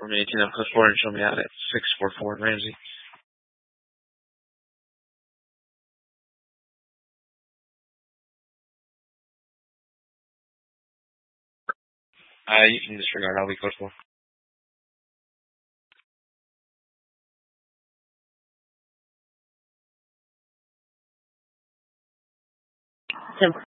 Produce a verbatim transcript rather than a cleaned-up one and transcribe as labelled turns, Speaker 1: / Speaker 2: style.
Speaker 1: Four me eighteen up, four and show me out at six four four Ramsey. Uh, you can disregard. I'll be code four.
Speaker 2: Tim